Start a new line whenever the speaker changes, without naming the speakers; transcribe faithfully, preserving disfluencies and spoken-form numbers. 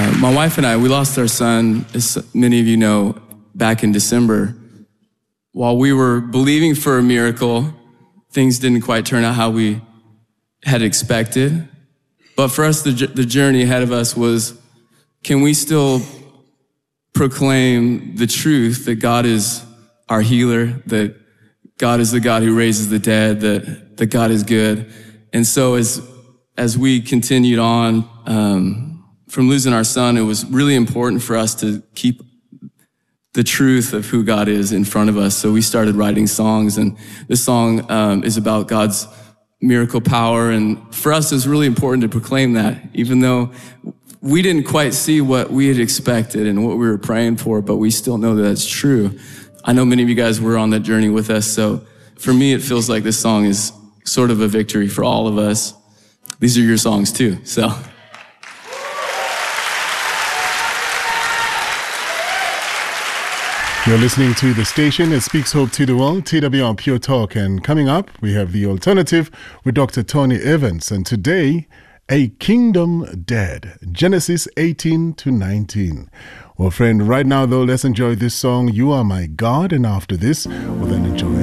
Uh, my wife and I, we lost our son, as many of you know, back in December. While we were believing for a miracle, things didn't quite turn out how we had expected. But for us, the, the journey ahead of us was, can we still proclaim the truth that God is our healer, that God is the God who raises the dead, that, that God is good. And so as, as we continued on, um, from losing our son, it was really important for us to keep the truth of who God is in front of us. So we started writing songs, and this song um, is about God's miracle power. And for us, it's really important to proclaim that, even though we didn't quite see what we had expected and what we were praying for, but we still know that it's true. I know many of you guys were on that journey with us. So for me, it feels like this song is sort of a victory for all of us. These are your songs too, so.
You're listening to the station that speaks hope to the world, T W R Pure Talk. And coming up, we have The Alternative with Doctor Tony Evans. And today, A Kingdom Dead, Genesis eighteen to nineteen. Well, friend, right now, though, let's enjoy this song, You Are My God. And after this, we'll then enjoy